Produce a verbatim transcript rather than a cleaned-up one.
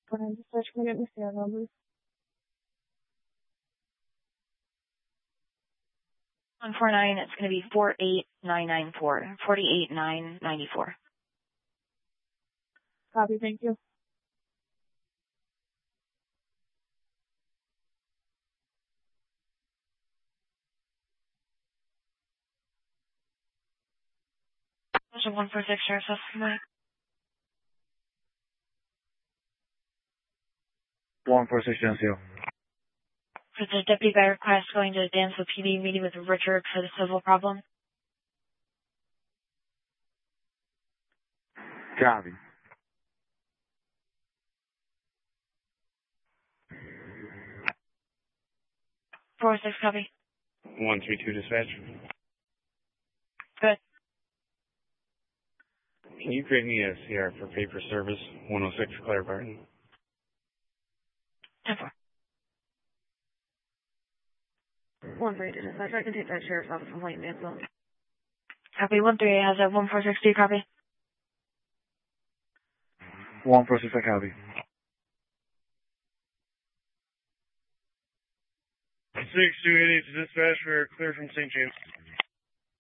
Go ahead, dispatch, can I get Miss Diagonal, please? one four nine, it's going to be four eight nine nine four, forty-eight nine ninety-four. Copy, thank you. There's a one four six Sheriff's Office, Mike. one four six Geneseo. For the deputy by request going to Dansville P D meeting with Richard for the civil problem. Copy. four six, copy. one three two dispatch. Good. Can you create me a C R for paper service one oh six Claire Barton? ten four. one three two dispatch, I can take that Sheriff's Office complaint in Dansville. Copy, one three has a one four six two, copy. one four six, I copy. six two eight eight to dispatch for clear from Saint James.